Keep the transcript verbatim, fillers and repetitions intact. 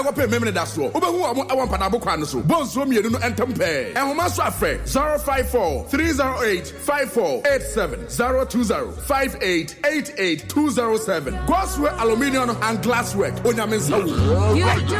go pay me that so. Obehu amo awon padabo kwa no so. Bonso mienu no entem pe. Ehoma so afre zero five four three zero eight five four eight seven zero two zero five eight eight eight two zero seven. Glassware aluminium and glasswork. Onyamensa wo.